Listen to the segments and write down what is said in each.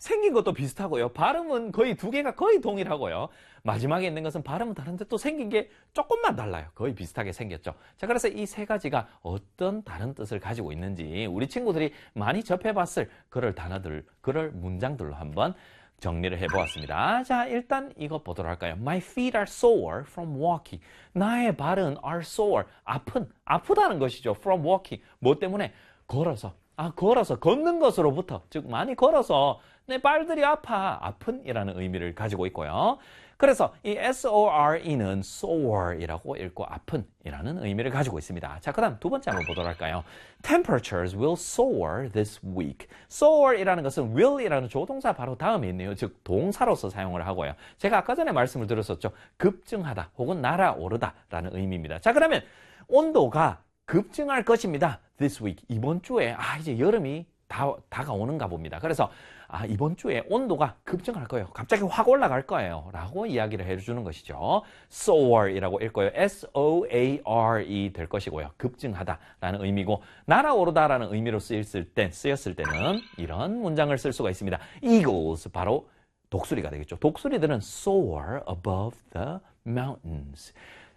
생긴 것도 비슷하고요. 발음은 거의 두 개가 거의 동일하고요. 마지막에 있는 것은 발음은 다른데 또 생긴 게 조금만 달라요. 거의 비슷하게 생겼죠. 자, 그래서 이 세 가지가 어떤 다른 뜻을 가지고 있는지 우리 친구들이 많이 접해봤을 그럴 단어들, 그럴 문장들로 한번 정리를 해보았습니다. 자, 일단 이거 보도록 할까요? My feet are sore from walking. 나의 발은 are sore. 아프다는 것이죠. From walking. 뭐 때문에? 걸어서. 걸어서, 걷는 것으로부터. 즉, 많이 걸어서 내 발들이 아픈이라는 의미를 가지고 있고요. 그래서 이 S-O-R-E는 sore이라고 읽고 아픈이라는 의미를 가지고 있습니다. 자, 그 다음 두 번째 한번 보도록 할까요? Temperatures will soar this week. soar이라는 것은 will이라는 조동사 바로 다음에 있네요. 즉, 동사로서 사용을 하고요. 제가 아까 전에 말씀을 드렸었죠. 급증하다 혹은 날아오르다라는 의미입니다. 자, 그러면 온도가 급증할 것입니다. This week. 이번 주에, 이제 여름이 다가오는가 봅니다. 그래서, 이번 주에 온도가 급증할 거예요. 갑자기 확 올라갈 거예요. 라고 이야기를 해주는 것이죠. soar이라고 읽고요. S-O-A-R-E 될 것이고요. 급증하다라는 의미고, 날아오르다라는 의미로 쓰였을 때는 이런 문장을 쓸 수가 있습니다. Eagles, 바로 독수리가 되겠죠. 독수리들은 soar above the mountains.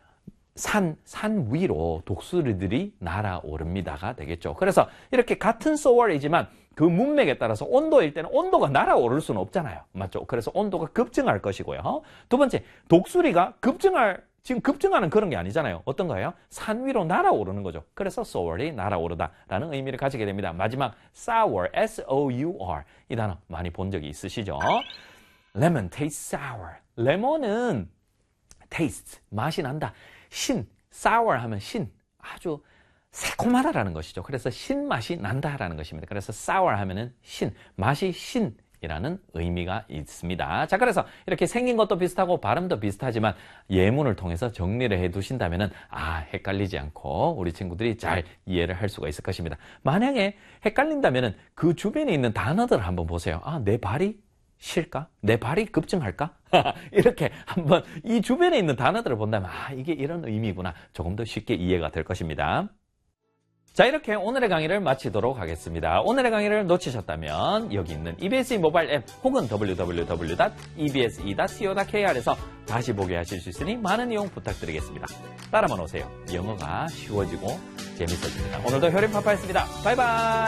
산 위로 독수리들이 날아오릅니다가 되겠죠. 그래서 이렇게 같은 soar이지만 그 문맥에 따라서 온도일 때는 온도가 날아오를 수는 없잖아요. 맞죠? 그래서 온도가 급증할 것이고요. 두 번째, 독수리가 지금 급증하는 그런 게 아니잖아요. 어떤 거예요? 산 위로 날아오르는 거죠. 그래서 soar이 날아오르다라는 의미를 가지게 됩니다. 마지막, sour, S-O-U-R. 이 단어 많이 본 적이 있으시죠? Lemon tastes sour. 레몬은 taste, 맛이 난다. sour 하면 아주 새콤하다라는 것이죠. 그래서 신맛이 난다라는 것입니다. 그래서 sour 하면은 맛이 신이라는 의미가 있습니다. 자, 그래서 이렇게 생긴 것도 비슷하고 발음도 비슷하지만 예문을 통해서 정리를 해 두신다면은 헷갈리지 않고 우리 친구들이 잘 이해를 할 수가 있을 것입니다. 만약에 헷갈린다면은 그 주변에 있는 단어들을 한번 보세요. 내 발이 실까? 내 발이 급증할까? 이렇게 한번 이 주변에 있는 단어들을 본다면 이게 이런 의미구나. 조금 더 쉽게 이해가 될 것입니다. 자, 이렇게 오늘의 강의를 마치도록 하겠습니다. 오늘의 강의를 놓치셨다면 여기 있는 EBS 모바일 앱 혹은 www.ebse.co.kr에서 다시 보게 하실 수 있으니 많은 이용 부탁드리겠습니다. 따라만 오세요. 영어가 쉬워지고 재밌어집니다. 오늘도 효림파파였습니다. 바이바이.